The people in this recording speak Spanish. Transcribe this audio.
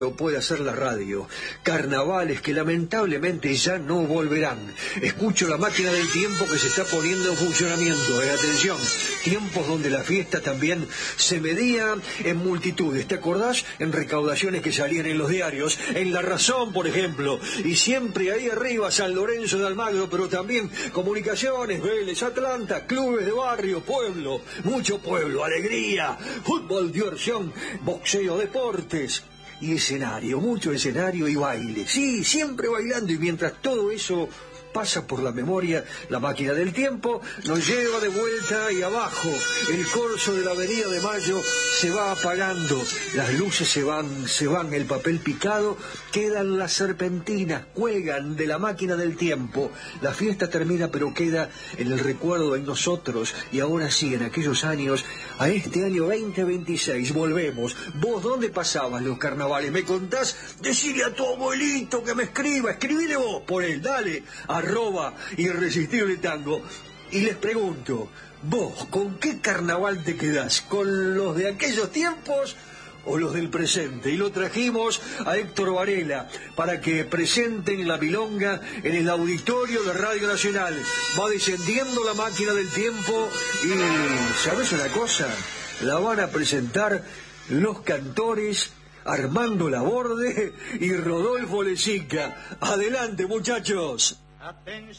Lo puede hacer la radio. Carnavales que lamentablemente ya no volverán. Escucho la máquina del tiempo que se está poniendo en funcionamiento. Atención, tiempos donde la fiesta también se medía en multitudes. ¿Te acordás? En recaudaciones que salían en los diarios, en La Razón, por ejemplo. Y siempre ahí arriba San Lorenzo de Almagro, pero también comunicaciones, Vélez, Atlanta, clubes de barrio, pueblo, mucho pueblo, alegría, fútbol, diversión, boxeo, deportes. Y escenario, mucho escenario y baile. Sí, siempre bailando, y mientras todo eso pasa por la memoria, la máquina del tiempo nos lleva de vuelta y abajo. El corso de la Avenida de Mayo se va apagando, las luces se van, el papel picado, quedan las serpentinas, cuelgan de la máquina del tiempo. La fiesta termina, pero queda en el recuerdo en nosotros. Y ahora sí, en aquellos años, a este año 2026, volvemos. ¿Vos dónde pasabas los carnavales? ¿Me contás? Decile a tu abuelito que me escriba, escribile vos por él, dale, @irresistible tango. Y les pregunto, vos, ¿con qué carnaval te quedás? ¿Con los de aquellos tiempos o los del presente? Y lo trajimos a Héctor Varela para que presenten la milonga en el auditorio de Radio Nacional. Va descendiendo la máquina del tiempo y, ¿sabés una cosa? La van a presentar los cantores Armando Laborde y Rodolfo Lezica. Adelante, muchachos. Atención.